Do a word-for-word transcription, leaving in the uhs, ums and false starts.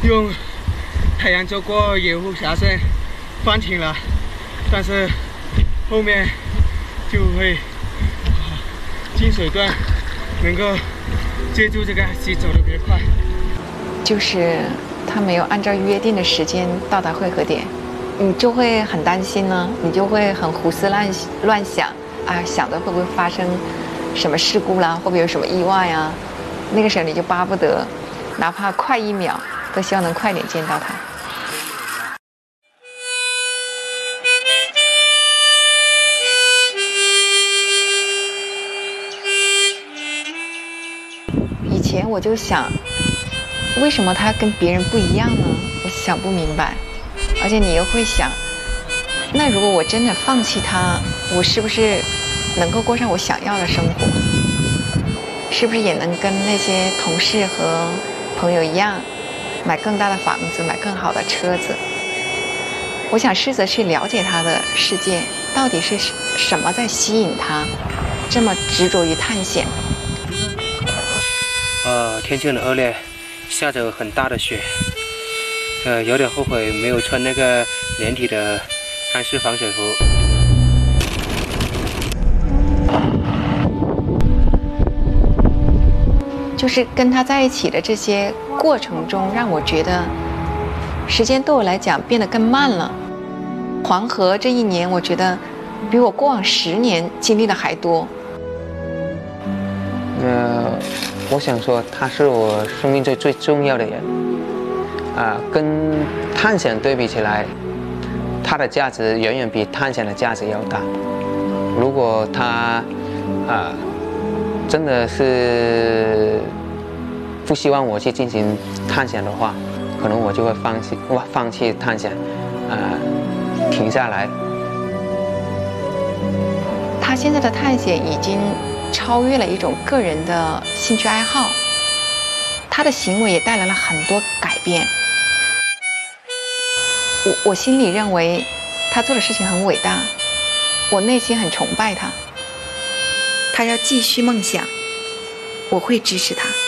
用太阳走过盐湖下线放晴了，但是后面就会进水段，能够借助这个溪走得别快。 就是他没有按照约定的时间到达汇合点，你就会很担心呢，你就会很胡思乱乱想啊，想着会不会发生什么事故啦，会不会有什么意外啊？那个时候你就巴不得，哪怕快一秒，都希望能快点见到他。以前我就想，为什么他跟别人不一样呢？我想不明白。而且你又会想，那如果我真的放弃他，我是不是能够过上我想要的生活？是不是也能跟那些同事和朋友一样，买更大的房子，买更好的车子？我想试着去了解他的世界，到底是什么在吸引他，这么执着于探险。 呃，天气很恶劣，下着很大的雪，呃，有点后悔没有穿那个连体的干式防水服。 就是跟他在一起的这些过程中，让我觉得时间对我来讲变得更慢了。黄河这一年，我觉得比我过往十年经历的还多。 呃，我想说，他是我生命最最重要的人，啊、呃，跟探险对比起来，他的价值远远比探险的价值要大。如果他啊、呃、真的是不希望我去进行探险的话，可能我就会放弃，我放弃探险，啊、呃，停下来。 他现在的探险已经超越了一种个人的兴趣爱好，他的行为也带来了很多改变。我我心里认为他做的事情很伟大，我内心很崇拜他。他要继续梦想，我会支持他。